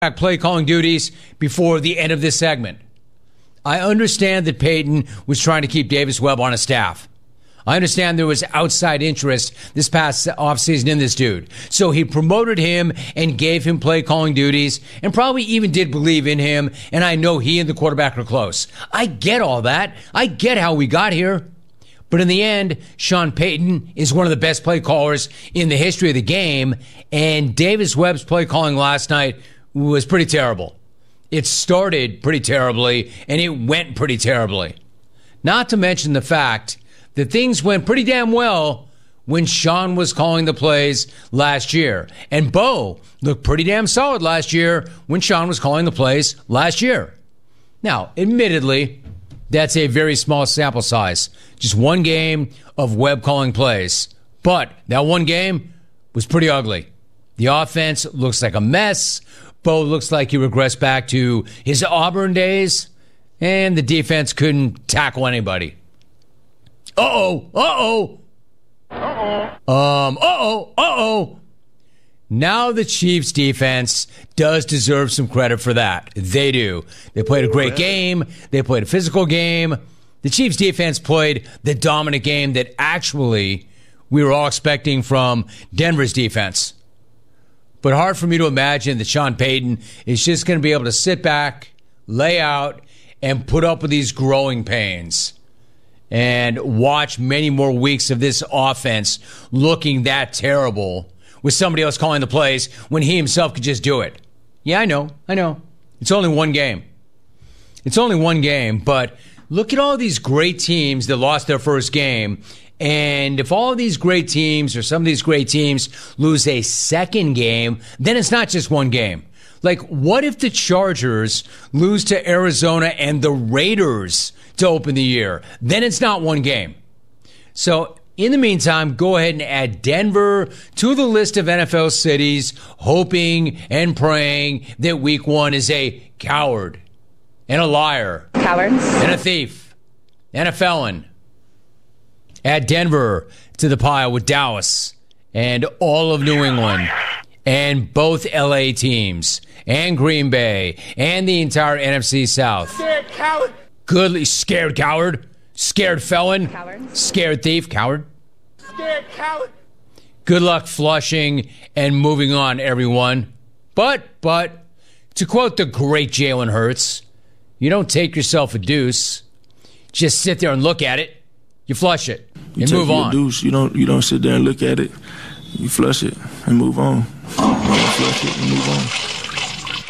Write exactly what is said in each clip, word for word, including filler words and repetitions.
play calling duties before the end of this segment. I understand that Peyton was trying to keep Davis Webb on his staff. I understand there was outside interest this past offseason in this dude. So he promoted him and gave him play calling duties and probably even did believe in him. And I know he and the quarterback are close. I get all that. I get how we got here. But in the end, Sean Payton is one of the best play callers in the history of the game. And Davis Webb's play calling last night was pretty terrible. It started pretty terribly and it went pretty terribly. Not to mention the fact that things went pretty damn well when Sean was calling the plays last year. And Bo looked pretty damn solid last year when Sean was calling the plays last year. Now, admittedly, that's a very small sample size. Just one game of Webb calling plays. But that one game was pretty ugly. The offense looks like a mess. Bo looks like he regressed back to his Auburn days. And the defense couldn't tackle anybody. Uh-oh, uh-oh. Uh-oh. Um, uh-oh, uh-oh. Now the Chiefs defense does deserve some credit for that. They do. They played a great game. They played a physical game. The Chiefs defense played the dominant game that actually we were all expecting from Denver's defense. But hard for me to imagine that Sean Payton is just going to be able to sit back, lay out, and put up with these growing pains and watch many more weeks of this offense looking that terrible with somebody else calling the plays when he himself could just do it. Yeah, I know, I know. It's only one game. It's only one game, but look at all these great teams that lost their first game. And if all of these great teams or some of these great teams lose a second game, then it's not just one game. Like, what if the Chargers lose to Arizona and the Raiders to open the year? Then it's not one game. So, in the meantime, go ahead and add Denver to the list of N F L cities, hoping and praying that week one is a coward and a liar. Cowards. And a thief. And a felon. Add Denver to the pile with Dallas and all of New England and both L A teams and Green Bay and the entire N F C South. Scared coward. Goodly scared coward. Scared felon. Coward. Scared thief. Coward. Scared coward. Good luck flushing and moving on, everyone. But, but, to quote the great Jalen Hurts, you don't take yourself a deuce. Just sit there and look at it. You flush it you and take move your on. Deuce. You don't. You don't sit there and look at it. You flush it and move on. You flush it and move on.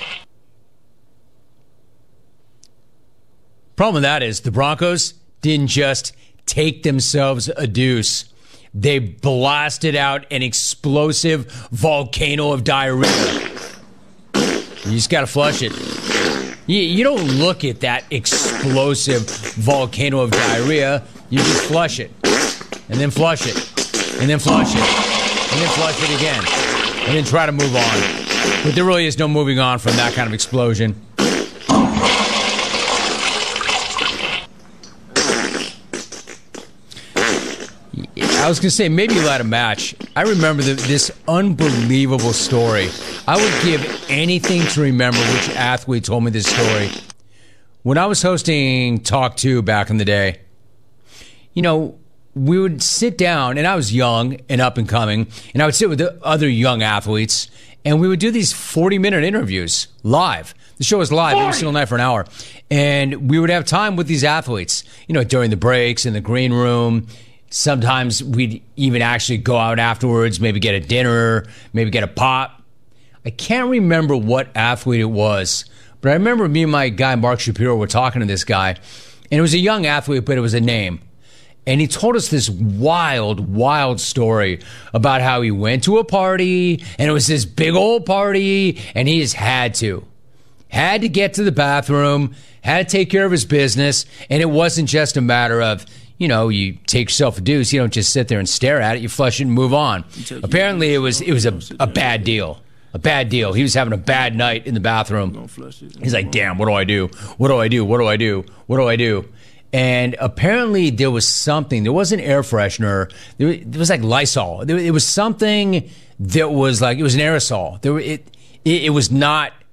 Problem with that is the Broncos didn't just take themselves a deuce. They blasted out an explosive volcano of diarrhea. You just got to flush it. You, you don't look at that explosive volcano of diarrhea. You just flush it. And then flush it. And then flush it. And then flush it again. And then try to move on. But there really is no moving on from that kind of explosion. I was going to say, maybe you'll add a match. I remember the, this unbelievable story. I would give anything to remember which athlete told me this story. When I was hosting Talk two back in the day, you know, we would sit down, and I was young and up and coming, and I would sit with the other young athletes, and we would do these forty-minute interviews live. The show was live every single night for an hour. And we would have time with these athletes, you know, during the breaks, in the green room. Sometimes we'd even actually go out afterwards, maybe get a dinner, maybe get a pop. I can't remember what athlete it was, but I remember me and my guy, Mark Shapiro, were talking to this guy, and it was a young athlete, but it was a name. And he told us this wild, wild story about how he went to a party, and it was this big old party, and he just had to. Had to get to the bathroom, had to take care of his business, and it wasn't just a matter of, you know, you take yourself a deuce, you don't just sit there and stare at it, you flush it and move on. Apparently it was it was a, a bad deal. A bad deal. He was having a bad night in the bathroom. He's like, damn, what do I do? What do I do? What do I do? What do I do? And apparently there was something. There wasn't air freshener. There was like Lysol. It was something that was like, it was an aerosol. There, it, it, it was not